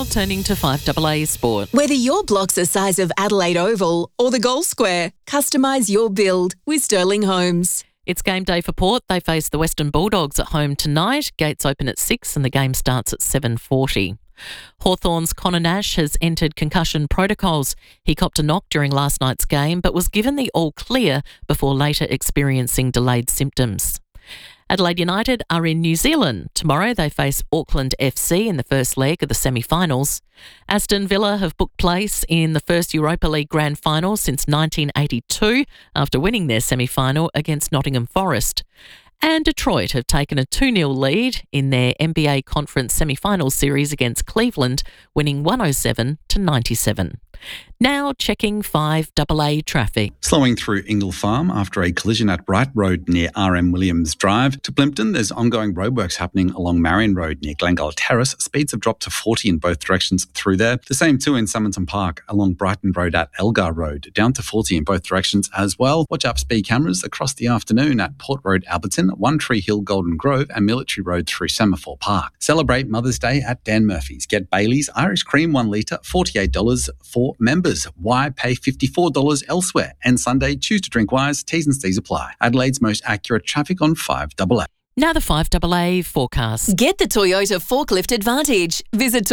turning to 5AA Sport. Whether your block's the size of Adelaide Oval or the Gold Square, customise your build with Sterling Homes. It's game day for Port. They face the Western Bulldogs at home tonight. Gates open at 6 and the game starts at 7:40. Hawthorn's Connor Nash has entered concussion protocols. He copped a knock during last night's game but was given the all clear before later experiencing delayed symptoms. Adelaide United are in New Zealand. Tomorrow they face Auckland FC in the first leg of the semi-finals. Aston Villa have booked place in the first Europa League Grand Final since 1982 after winning their semi-final against Nottingham Forest. And Detroit have taken a 2-0 lead in their NBA Conference semi-final series against Cleveland, winning 107-97. Now checking 5AA traffic. Slowing through Ingle Farm after a collision at Bright Road near RM Williams Drive. To Plimpton, there's ongoing roadworks happening along Marion Road near Glengall Terrace. Speeds have dropped to 40 in both directions through there. The same too in Summerton Park along Brighton Road at Elgar Road, down to 40 in both directions as well. Watch out for speed cameras across the afternoon at Port Road Alberton, One Tree Hill Golden Grove and Military Road through Semaphore Park. Celebrate Mother's Day at Dan Murphy's. Get Bailey's Irish Cream 1 litre, $48 for members. Why pay $54 elsewhere? And Sunday, choose to drink wise. T's and C's apply. Adelaide's most accurate traffic on 5AA. Now the 5AA forecast. Get the Toyota Forklift Advantage. Visit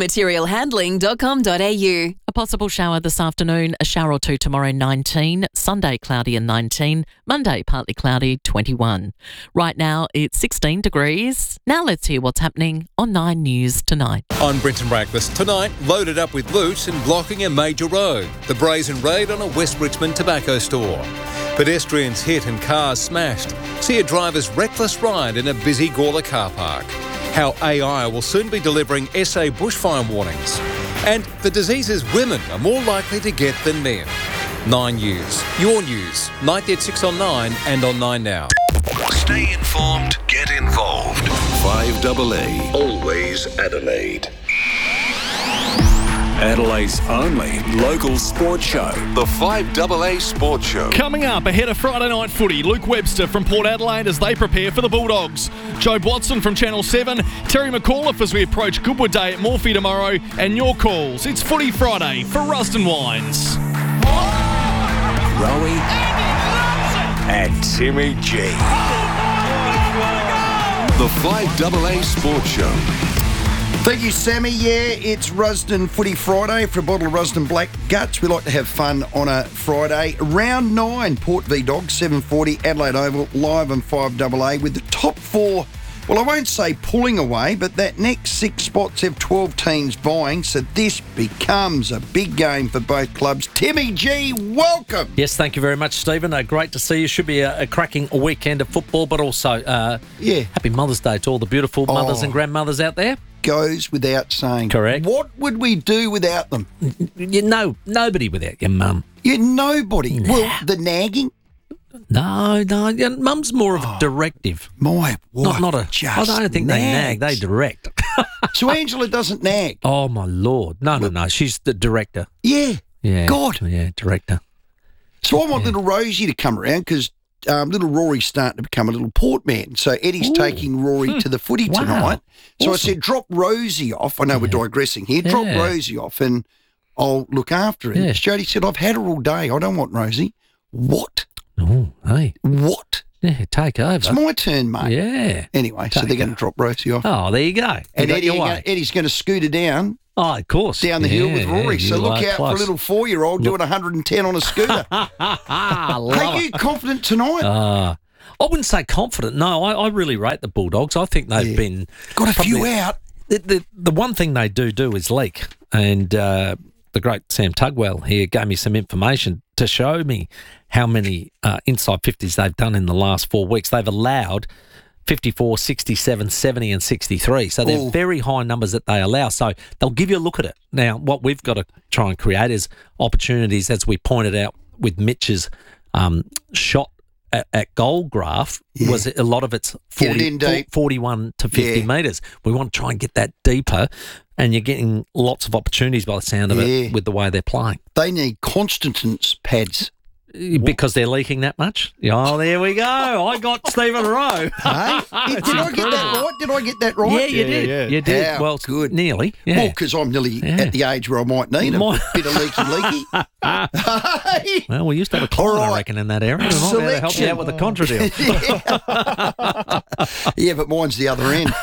toyotamaterialhandling.com.au. A possible shower this afternoon, a shower or two tomorrow, 19. Sunday, cloudy and 19. Monday, partly cloudy, 21. Right now, it's 16 degrees. Now let's hear what's happening on 9 News tonight. On Brenton Breakfast tonight, loaded up with loot and blocking a major road. The brazen raid on a West Richmond tobacco store. Pedestrians hit and cars smashed. See a driver's reckless ride in a busy Gawler car park. How AI will soon be delivering SA bushfire warnings. And the diseases women are more likely to get than men. 9 News. Your news. Night at 6 on 9 and on 9 Now. Stay informed, get involved. 5AA. Always Adelaide. Adelaide's only local sports show. The 5AA Sports Show. Coming up ahead of Friday night footy, Luke Webster from Port Adelaide as they prepare for the Bulldogs. Joe Watson from Channel 7, Terry McAuliffe as we approach Goodwood Day at Morphy tomorrow, and your calls. It's Footy Friday for Ruston Wines. Rowie and Timmy G. The 5AA Sports Show. Thank you, Sammy. Yeah, it's Rusden Footy Friday for a bottle of Rusden Black Guts. We like to have fun on a Friday. Round 9, Port v Dogs, 7:40, Adelaide Oval, live on 5AA with the top 4, well, I won't say pulling away, but that next 6 spots have 12 teams vying, so this becomes a big game for both clubs. Timmy G, welcome. Yes, thank you very much, Stephen. Great to see you. Should be a cracking weekend of football, but also happy Mother's Day to all the beautiful mothers and grandmothers out there. Goes without saying. Correct. What would we do without them? Nobody without your mum. You're nobody. Nah. Well, the nagging? No, mum's more of a directive. My wife Not a. I don't think they nag. They direct. So Angela doesn't nag. Oh my Lord! No. She's the director. Yeah. God. Yeah, director. So I want little Rosie to come around because little Rory's starting to become a little port man. So Eddie's taking Rory to the footy tonight. So I said, drop Rosie off. I know we're digressing here. Drop Rosie off and I'll look after her. Yeah. Jodie said, I've had her all day. I don't want Rosie. What? Oh, hey. What? Yeah, take over. It's my turn, mate. Yeah. Anyway, so they're going to drop Rosie off. Oh, there you go. And Eddie's going to scoot her down. Oh, of course. Down the hill with Rory. So look out for a little 4-year-old doing 110 on a scooter. Are you confident tonight? I wouldn't say confident. No, I really rate the Bulldogs. I think they've been... Got a few out. The one thing they do is leak. And the great Sam Tugwell here gave me some information to show me how many inside 50s they've done in the last 4 weeks. They've allowed 54, 67, 70 and 63. So they're very high numbers that they allow. So they'll give you a look at it. Now, what we've got to try and create is opportunities, as we pointed out with Mitch's shot at goal graph, was a lot of it's 41 to 50 metres. We want to try and get that deeper, and you're getting lots of opportunities by the sound of it with the way they're playing. They need Constantance pads. Because they're leaking that much? Oh, there we go. I got Stephen Rowe. Hey? Did I get that right? Did I get that right? Yeah, you did. yeah. You did. How Well, good. Nearly. Yeah. Well, because I'm nearly at the age where I might need a bit of leaky. Hey. Well, we used to have a client, All right. I reckon, in that area. We might be able to help you out with a contra deal. Yeah, but mine's the other end.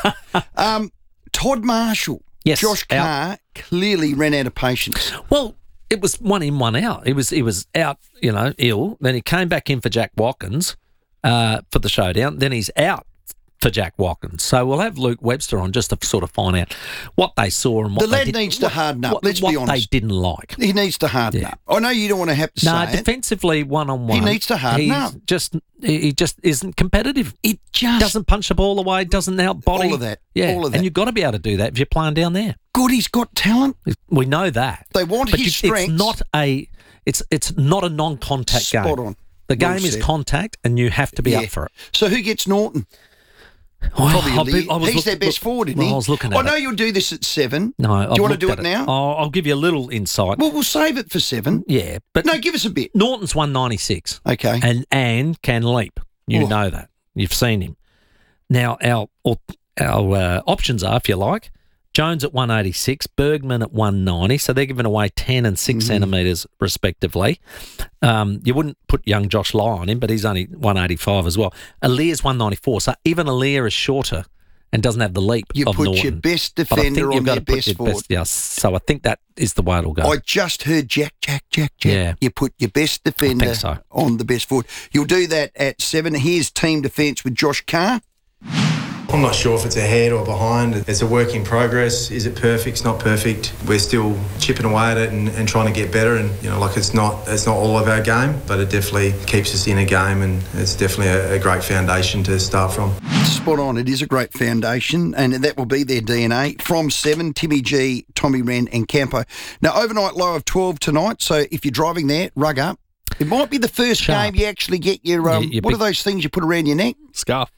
Todd Marshall. Yes, Josh Carr clearly ran out of patience. Well, it was 1 in, 1 out. He was out, ill. Then he came back in for Jack Watkins for the showdown. Then he's out for Jack Watkins. So we'll have Luke Webster on just to sort of find out what they saw and what The they lad did, needs to harden up. Let's be what honest. they didn't like. He needs to harden up. I know you don't want to have to No, say it. defensively, one-on-one. He needs to harden up. He just isn't competitive. He just doesn't punch the ball away, doesn't out body. All of that. Yeah, All of that. and you've got to be able to do that if you're playing down there. Good, he's got talent. We know that. They want But his strengths. It's not a non-contact game. Spot on. The Well game is said. contact, and you have to be up for it. So who gets Norton? Well, He's their best forward, isn't he? I was looking at I know it. you'll do this at 7. No, do I've you want to looked do at it now? I'll give you a little insight. Well, we'll save it for 7. Yeah, but No, give us a bit. Norton's 196. Okay. And can leap. You know that. You've seen him. Now, our options are, if you like, Jones at 186, Bergman at 190, so they're giving away 10 and 6 centimetres respectively. You wouldn't put young Josh Lye on him, but he's only 185 as well. Aaliyah's 194, so even Aaliyah is shorter and doesn't have the leap You of put Norton. your best But I think defender you've on got your to put best your forward. Yeah, so I think that is the way it'll go. I just heard Jack. Yeah. You put your best defender so. on the best forward. You'll do that at 7. Here's team defence with Josh Carr. I'm not sure if it's ahead or behind. It's a work in progress. Is it perfect? It's not perfect. We're still chipping away at it and trying to get better. And it's not all of our game, but it definitely keeps us in a game, and it's definitely a great foundation to start from. Spot on. It is a great foundation, and that will be their DNA. From 7, Timmy G, Tommy Wren and Campo. Now, overnight low of 12 tonight, so if you're driving there, rug up. It might be the first game you actually get your, what are those things you put around your neck? Scarf.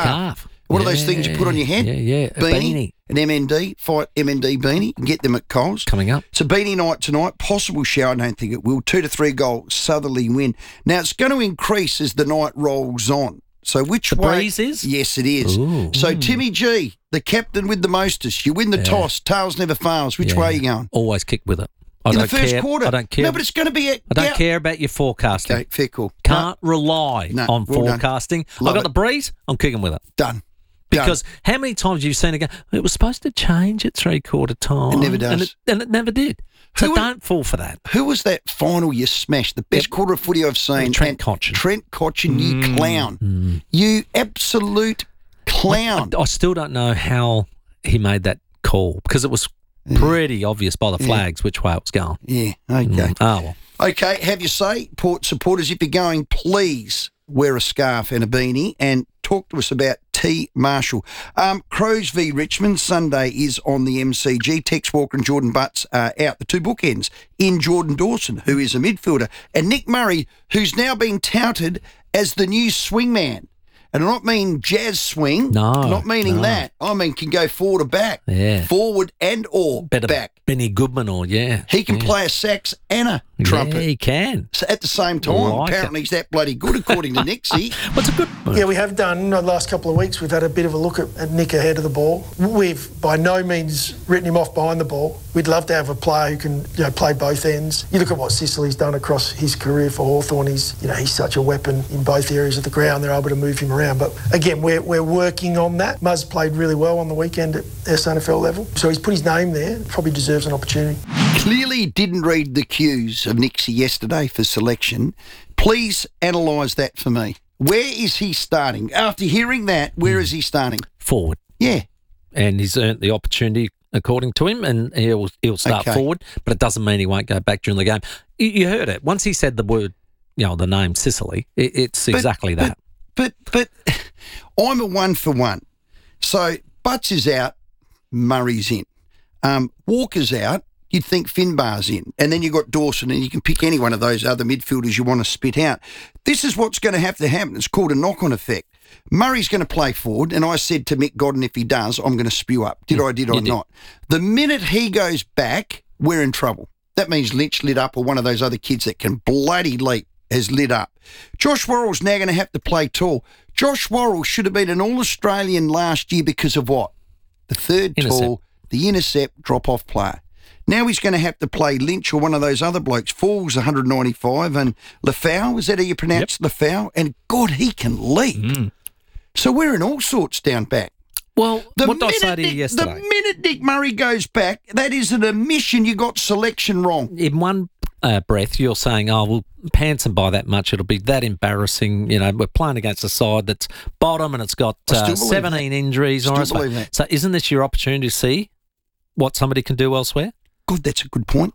What are those things you put on your head? Yeah. A beanie. An MND, fight MND beanie. You can get them at Coles. Coming up. It's a beanie night tonight. Possible shower, I don't think it will. 2 to 3 goal southerly win. Now, it's going to increase as the night rolls on. So which way? The breeze is? Yes, it is. Ooh. So Timmy G, the captain with the mostest. You win the toss. Tails never fails. Which way are you going? Always kick with it. I In don't the first care. quarter? I don't care. No, but it's going to be... I don't care about your forecasting. Okay, fair call. Can't rely on well done. forecasting. Love I've got it. the breeze. I'm kicking with it. Done. Because how many times have you seen it go, it was supposed to change at 3/4 time. It never does. And it never did. So Who- don't fall for that. Who was that final you smashed? The best quarter of footy I've seen. Trent Cotchin. Trent Cotchin, you clown. You absolute clown. I still don't know how he made that call because it was pretty obvious by the flags which way it was going. Yeah, okay. Oh, well. Okay, have your say. Port supporters, if you're going, please wear a scarf and a beanie and talk to us about T. Marshall. Crows v Richmond, Sunday is on the MCG. Tex Walker and Jordan Butts are out the 2 bookends in Jordan Dawson, who is a midfielder, and Nick Murray, who's now been touted as the new swingman. And I don't mean jazz swing. No, Not meaning no. that. I mean can go forward or back. Yeah. Forward and or Better back. Benny Goodman or, He can play a sax and a trumpet. Yeah, he can. So at the same time, Like apparently he's that bloody good, according to Nixie. What's a good Yeah, we have done. The last couple of weeks, we've had a bit of a look at Nick ahead of the ball. We've by no means written him off behind the ball. We'd love to have a player who can play both ends. You look at what Sicily's done across his career for Hawthorn. He's such a weapon in both areas of the ground. They're able to move him around. But again, we're working on that. Muzz played really well on the weekend at SNFL level. So he's put his name there. Probably deserves an opportunity. Clearly didn't read the cues of Nixie yesterday for selection. Please analyse that for me. Where is he starting? After hearing that, where is he starting? Forward. Yeah. And he's earned the opportunity according to him, and he'll start forward, but it doesn't mean he won't go back during the game. You heard it. Once he said the word, the name Sicily, it's exactly that. But I'm a 1 for 1. So Butts is out, Murray's in. Walker's out, you'd think Finbar's in. And then you've got Dawson, and you can pick any one of those other midfielders you want to spit out. This is what's going to have to happen. It's called a knock-on effect. Murray's going to play forward, and I said to Mick Godden, if he does, I'm going to spew up. Did I not? The minute he goes back, we're in trouble. That means Lynch lit up or one of those other kids that can bloody leap. has lit up. Josh Worrell's now going to have to play tall. Josh Worrell should have been an All-Australian last year because of what? The third tall, the intercept, drop-off player. Now he's going to have to play Lynch or one of those other blokes. Falls 195 and Lafau, is that how you pronounce Lafau? And God, he can leap. So we're in all sorts down back. Well, what did I say to you yesterday? The minute Nick Murray goes back, that is an admission you got selection wrong. In one breath, you're saying, oh, we'll pants them by that much. It'll be that embarrassing. You know, we're playing against a side that's bottom and it's got 17 injuries. So isn't this your opportunity to see what somebody can do elsewhere? God, that's a good point.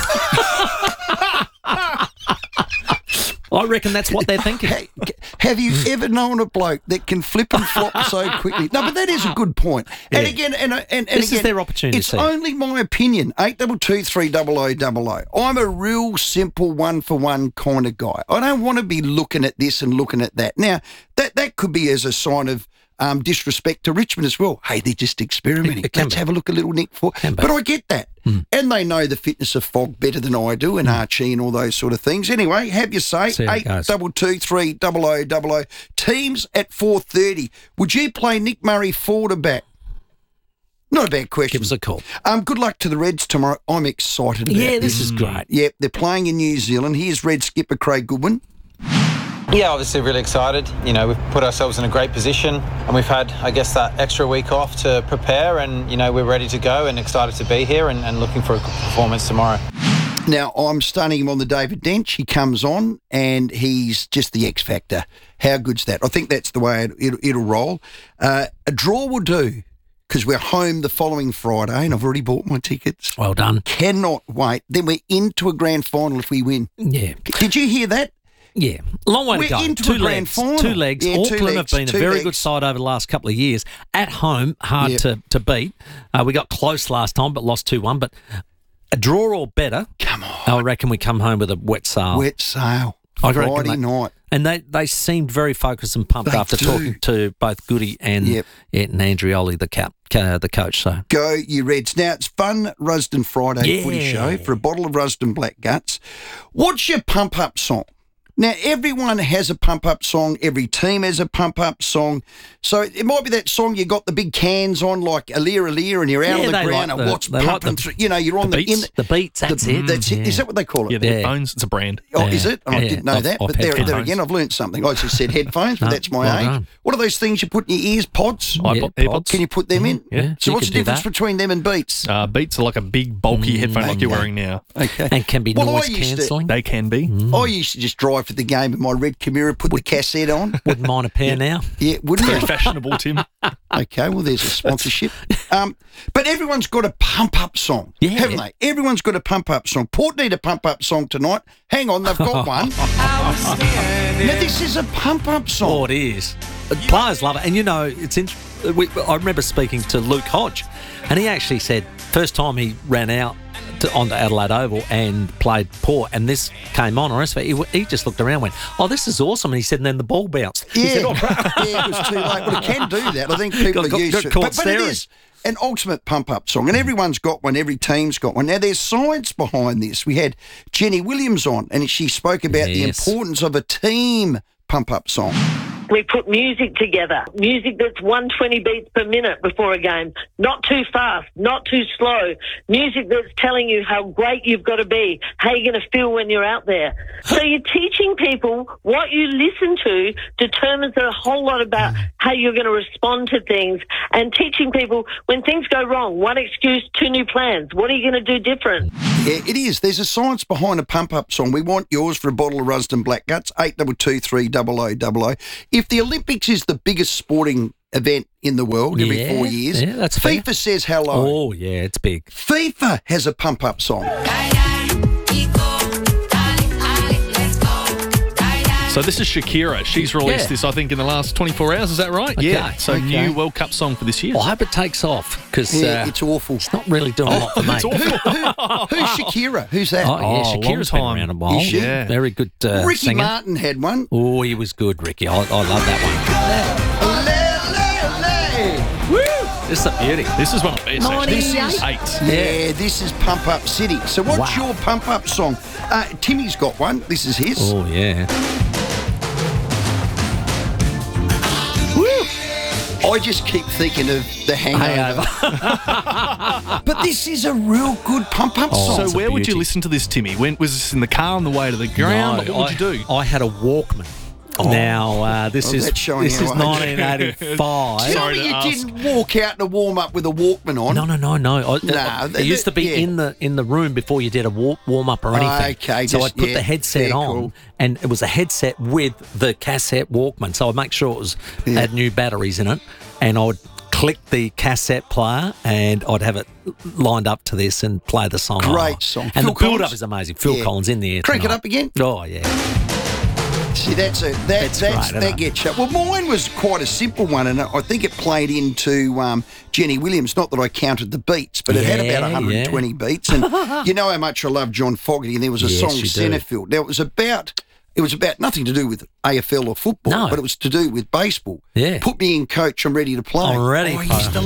I reckon that's what they're thinking. Have you ever known a bloke that can flip and flop so quickly? No, but that is a good point. Yeah. And again, and this is their opportunity. It's only my opinion. 8223 3000. I'm a real simple one-for-one kind of guy. I don't want to be looking at this and looking at that. Now, that could be as a sign of disrespect to Richmond as well. Hey, they're just experimenting. Let's have a look a little, Nick. But I get that. And they know the fitness of Fogg better than I do, and Archie and all those sort of things. Anyway, have your say. 8223 0000. Teams at 4:30. Would you play Nick Murray forward or back? Not a bad question. Give us a call. Good luck to the Reds tomorrow. I'm excited about this. This is great. Yep, they're playing in New Zealand. Here's Red skipper Craig Goodwin. Yeah, obviously really excited. You know, we've put ourselves in a great position and we've had, I guess, that extra week off to prepare and, you know, we're ready to go and excited to be here and looking for a good performance tomorrow. Now, I'm starting him on the David Dench. He comes on and he's just the X factor. How good's that? I think that's the way it'll roll. A draw will do because we're home the following Friday and I've already bought my tickets. Well done. Cannot wait. Then we're into a grand final if we win. Yeah. Did you hear that? Yeah, long way to go. Into two a grand legs. final. 2 legs. Yeah, Auckland have been a very good side over the last couple of years. At home, hard to beat. We got close last time, but lost 2-1. But a draw or better. Come on. I reckon we come home with a wet sail. Wet sail. Friday night. And they seemed very focused and pumped after talking to both Goody and Andrioli, the coach. So go, you Reds. Now, it's fun Rusden Friday footy show for a bottle of Rusden Black Guts. What's your pump-up song? Now, everyone has a pump-up song. Every team has a pump-up song. So it might be that song you got the big cans on, like Aleer, and you're out on the ground and what's pumping through. You know, you're on the beats. The beats, that's it. That's it. Is that what they call it? Yeah, the headphones. It's a brand. Oh, is it? Oh, I didn't know that. But there again, I've learned something. I just said headphones, but that's my age. Done. What are those things you put in your ears? Pods? AirPods. Can you put them in? Yeah. So what's the difference between them and Beats? Beats are like a big, bulky headphone like you're wearing now. Okay. And can be noise cancelling. They can be. I used to just drive for the game in my red Camira, put the cassette on. Wouldn't mind a pair now. Yeah, wouldn't Very you? fashionable, Tim. Okay, well, there's a sponsorship. But everyone's got a pump-up song, haven't they? Everyone's got a pump-up song. Port need a pump-up song tonight. Hang on, they've got one. Now, this is a pump-up song. Oh, it is. Players love it. And, you know, it's I remember speaking to Luke Hodge, and he actually said first time he ran out onto Adelaide Oval and played Port, and this came on, he just looked around and went, oh, this is awesome. And he said, and then the ball bounced. Yeah, he said, it was too late. Well, it can do that. I think people are used to it. But it is an ultimate pump-up song, and everyone's got one. Every team's got one. Now, there's science behind this. We had Jenny Williams on, and she spoke about the importance of a team pump-up song. We put music together, music that's 120 beats per minute before a game, not too fast, not too slow, music that's telling you how great you've got to be, how you're going to feel when you're out there. So you're teaching people what you listen to determines a whole lot about how you're going to respond to things, and teaching people when things go wrong, one excuse, 2 new plans. What are you going to do different? Yeah, it is. There's a science behind a pump-up song. We want yours for a bottle of Rusden Black Guts, 8223 0000. If the Olympics is the biggest sporting event in the world every 4 years, that's FIFA fair. says hello. Oh, yeah, it's big. FIFA has a pump-up song. So this is Shakira. She's released this, I think, in the last 24 hours. Is that right? Okay. Yeah. So new World Cup song for this year. I hope it takes off because it's awful. It's not really doing a lot for me. It's awful. Who's Shakira? Who's that? Oh, yeah, Shakira's been around a while. Is she? Yeah. Very good Ricky singer. Martin had one. Oh, he was good, Ricky. I love that one. Woo! This is a beauty. This is one of the best. actually. This is 8. Yeah, this is Pump Up City. So what's your Pump Up song? Timmy's got one. This is his. Oh, yeah. I just keep thinking of The Hangover. But this is a real good pump-up song. So where would you listen to this, Timmy? When was this in the car on the way to the ground? No, what would you do? I had a Walkman. Now, this is that's showing this is our age. 1985. Tell me you didn't walk out to warm up with a Walkman on. No. It used to be in the room before you did a warm up or anything. Okay, so I'd put the headset on, cool. and it was a headset with the cassette Walkman. So I'd make sure it was had new batteries in it, and I would click the cassette player, and I'd have it lined up to this and play the song. Great song. And Phil the build-up Collins? is amazing. Phil Collins in the air. Crank it tonight. up again. Oh yeah. See, that gets you. Well, mine was quite a simple one, and I think it played into Jenny Williams. Not that I counted the beats, but it had about 120 beats. And you know how much I love John Fogerty, and there was a song, Centerfield. Now, it was about nothing to do with AFL or football, but it was to do with baseball. Yeah. Put me in, coach, I'm ready to play. I'm ready. I used to